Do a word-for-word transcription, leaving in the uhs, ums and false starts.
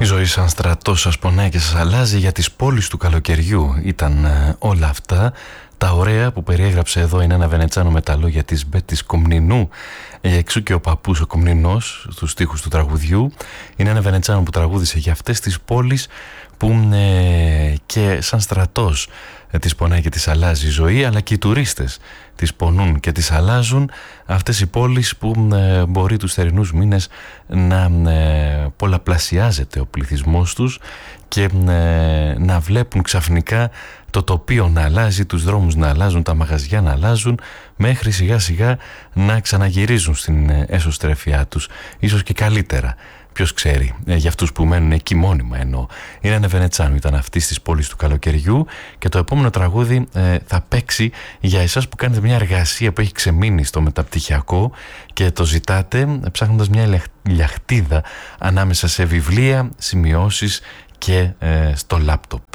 Η ζωή σαν στρατός σας πονάει και σας αλλάζει. Για τις πόλεις του καλοκαιριού ήταν ε, όλα αυτά. Τα ωραία που περιέγραψε εδώ είναι ένα Βενετσάνο με τα λόγια της Μπέτης Κομνηνού. Εξού και ο παππούς ο Κομνηνός στους στίχους του τραγουδιού. Είναι ένα Βενετσάνο που τραγούδισε για αυτές τις πόλεις που ε, και σαν στρατός ε, τις πονάει και τις αλλάζει η ζωή, αλλά και οι τουρίστες τις πονούν και τις αλλάζουν. Αυτές οι πόλεις που ε, μπορεί τους θερινούς μήνες να ε, πολλαπλασιάζεται ο πληθυσμός τους και ε, να βλέπουν ξαφνικά το τοπίο να αλλάζει, τους δρόμους να αλλάζουν, τα μαγαζιά να αλλάζουν, μέχρι σιγά σιγά να ξαναγυρίζουν στην εσωστρέφειά τους, ίσως και καλύτερα. Ποιος ξέρει, ε, για αυτούς που μένουν εκεί μόνιμα εννοώ. Είναι ένα Βενετσάνο, ήταν αυτής της πόλης του καλοκαιριού, και το επόμενο τραγούδι ε, θα παίξει για εσάς που κάνετε μια εργασία που έχει ξεμείνει στο μεταπτυχιακό και το ζητάτε ψάχνοντας μια λιαχτίδα ανάμεσα σε βιβλία, σημειώσεις και ε, στο λάπτοπ.